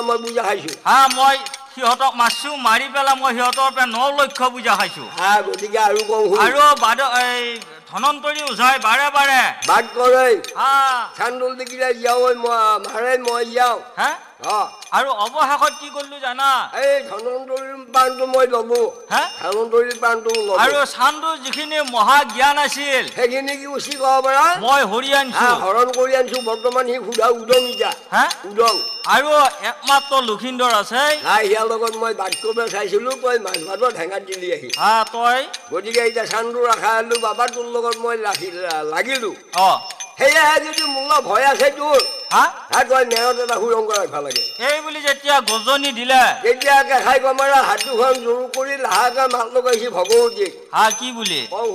মই বুজা খাইছো হা মই সিহঁতক মাছো মাৰি পেলাই মই সিহঁতৰ পৰা 9 লক্ষ বুজা খাইছো হা গতিকে আৰু কওঁ আৰু এই ধনন্তৰী উজাই বাৰে বাৰে বাদ কৰে হা চান্দুল দেখিলে যাওঁ মাৰে মই যাওঁ হা অ আৰু অৱশেষত কি কৰিলো জানা এই ধনন্তৰীৰ প্ৰাণটো মই ল'ব হা ধনন্তৰীৰ প্ৰাণটো ল'ব আৰু চান্দুৰ যিখিনি মহা জ্ঞান আছিল সেইখিনি কি উচি ক'ব পাৰা মই হৰি আনিছো হৰণ কৰি আনিছো বৰ্তমান সি সুধা উদং ইটা হা উদং আৰু একমাত্ৰ লক্ষিন্দৰ আছে সিয়াৰ লগত মই বাট কৰিব চাইছিলো তই মাছ ভাতৰ ঢেঙাত দিলি আহি হা তই গতিকে এতিয়া চান্দু ৰাখা আলো বাবা তোৰ লগত মই লাগিলো অ সেয়াহে যদি মোলা ভয় আছে তোৰ হা তই মেৰত এটা সুৰংগ ৰাখিব লাগে এই বুলি যেতিয়া গজনি দিলে তেতিয়া কেঁচাই কমাৰা হাত দুখন জোৰ কৰি লাহাকে মাত লগাইছে ভগৱতীক হা কি বুলি